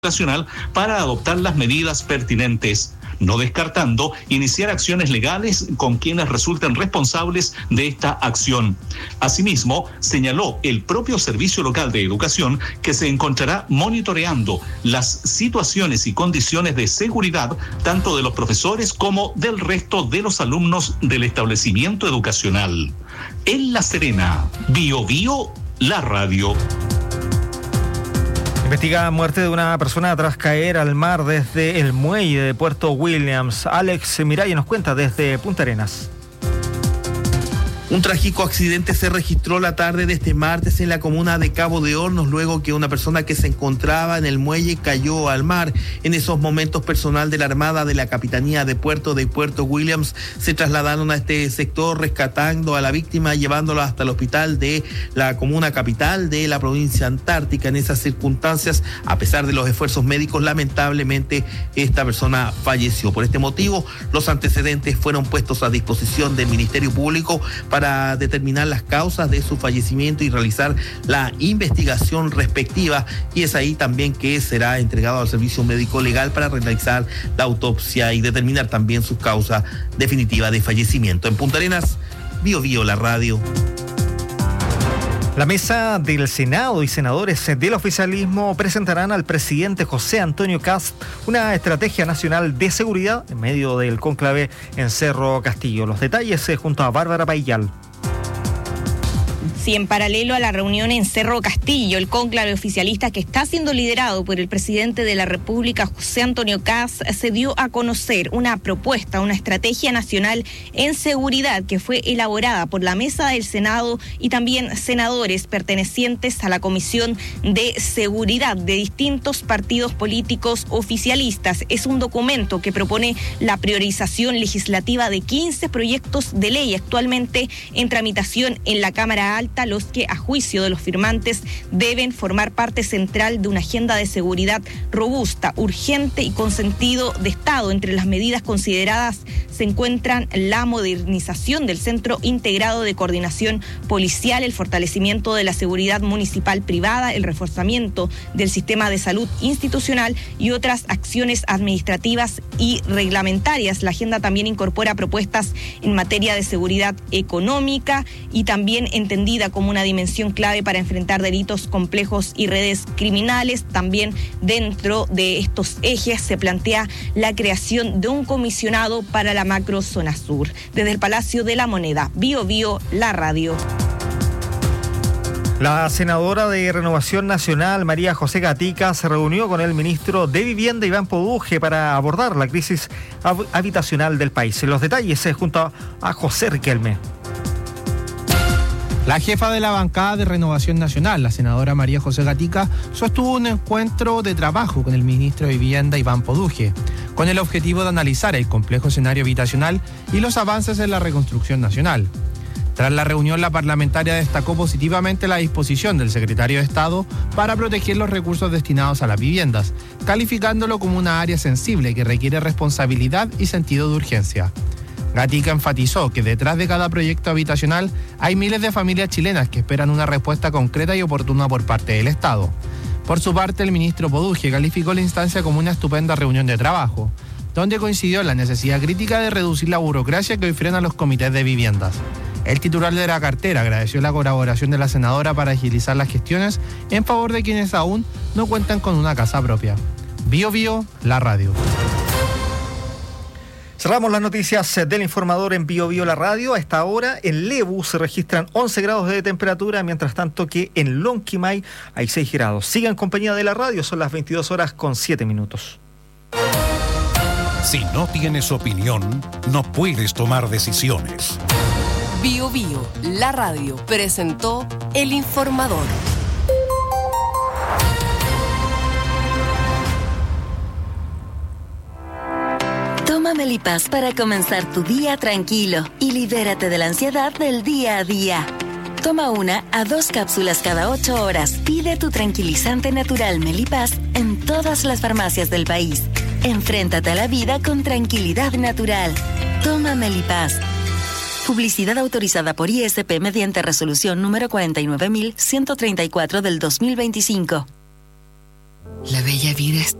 educacional para adoptar las medidas pertinentes, no descartando iniciar acciones legales con quienes resulten responsables de esta acción. Asimismo, señaló el propio Servicio Local de Educación que se encontrará monitoreando las situaciones y condiciones de seguridad tanto de los profesores como del resto de los alumnos del establecimiento educacional. En La Serena, BioBio, la radio. Investiga muerte de una persona tras caer al mar desde el muelle de Puerto Williams. Alex Miralles nos cuenta desde Punta Arenas. Un trágico accidente se registró la tarde de este martes en la comuna de Cabo de Hornos, luego que una persona que se encontraba en el muelle cayó al mar. En esos momentos, personal de la Armada de la Capitanía de Puerto Williams se trasladaron a este sector rescatando a la víctima, llevándola hasta el hospital de la comuna capital de la provincia antártica. En esas circunstancias, a pesar de los esfuerzos médicos, lamentablemente esta persona falleció. Por este motivo, los antecedentes fueron puestos a disposición del Ministerio Público para determinar las causas de su fallecimiento y realizar la investigación respectiva, y es ahí también que será entregado al servicio médico legal para realizar la autopsia y determinar también su causa definitiva de fallecimiento. En Punta Arenas, BioBio, la radio. La mesa del Senado y senadores del oficialismo presentarán al presidente José Antonio Kast una estrategia nacional de seguridad en medio del cónclave en Cerro Castillo. Los detalles junto a Bárbara Payal. Sí, en paralelo a la reunión en Cerro Castillo, el cónclave oficialista que está siendo liderado por el presidente de la República, José Antonio Kast, se dio a conocer una propuesta, una estrategia nacional en seguridad que fue elaborada por la mesa del Senado y también senadores pertenecientes a la Comisión de Seguridad de distintos partidos políticos oficialistas. Es un documento que propone la priorización legislativa de 15 proyectos de ley actualmente en tramitación en la Cámara Alta, los que a juicio de los firmantes deben formar parte central de una agenda de seguridad robusta, urgente y con sentido de Estado. Entre las medidas consideradas se encuentran la modernización del Centro Integrado de Coordinación Policial, el fortalecimiento de la seguridad municipal privada, el reforzamiento del sistema de salud institucional y otras acciones administrativas y reglamentarias. La agenda también incorpora propuestas en materia de seguridad económica y también entendida como una dimensión clave para enfrentar delitos complejos y redes criminales. También dentro de estos ejes se plantea la creación de un comisionado para la macrozona sur. Desde el Palacio de la Moneda, BioBio, la radio. La senadora de Renovación Nacional, María José Gatica, se reunió con el ministro de Vivienda, Iván Poduje, para abordar la crisis habitacional del país. Los detalles junto a José Riquelme. La jefa de la bancada de Renovación Nacional, la senadora María José Gatica, sostuvo un encuentro de trabajo con el ministro de Vivienda, Iván Poduje, con el objetivo de analizar el complejo escenario habitacional y los avances en la reconstrucción nacional. Tras la reunión, la parlamentaria destacó positivamente la disposición del secretario de Estado para proteger los recursos destinados a las viviendas, calificándolo como una área sensible que requiere responsabilidad y sentido de urgencia. Gatica enfatizó que detrás de cada proyecto habitacional hay miles de familias chilenas que esperan una respuesta concreta y oportuna por parte del Estado. Por su parte, el ministro Poduje calificó la instancia como una estupenda reunión de trabajo, donde coincidió en la necesidad crítica de reducir la burocracia que hoy frena los comités de viviendas. El titular de la cartera agradeció la colaboración de la senadora para agilizar las gestiones en favor de quienes aún no cuentan con una casa propia. BioBio, la radio. Cerramos las noticias del informador en BioBio, la radio. A esta hora en Lebu se registran 11 grados de temperatura, mientras tanto que en Lonquimay hay 6 grados. Siga en compañía de la radio, son las 22:07. Si no tienes opinión, no puedes tomar decisiones. BioBio, la radio, presentó El Informador. Toma Melipaz para comenzar tu día tranquilo y libérate de la ansiedad del día a día. Toma 1 a 2 cápsulas cada 8 horas. Pide tu tranquilizante natural Melipaz en todas las farmacias del país. Enfréntate a la vida con tranquilidad natural. Toma Melipaz. Publicidad autorizada por ISP mediante resolución número 49.134 del 2025. La bella vida es